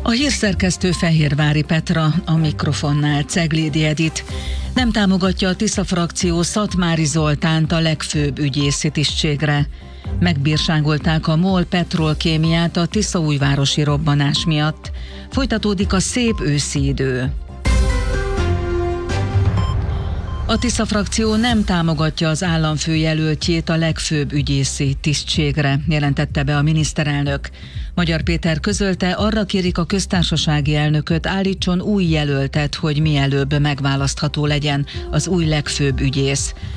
A hírszerkesztő Fehérvári Petra, a mikrofonnál Ceglédi Edit. Nem támogatja a Tisza frakció Szatmári Zoltánt a legfőbb ügyészi tisztségre. Megbírságolták a MOL petrolkémiát a tiszaújvárosi robbanás miatt. Folytatódik a szép őszi idő. A Tisza frakció nem támogatja az államfőjelöltjét a legfőbb ügyészi tisztségre, jelentette be a miniszterelnök. Magyar Péter közölte, arra kérik a köztársasági elnököt, állítson új jelöltet, hogy mielőbb megválasztható legyen az új legfőbb ügyész.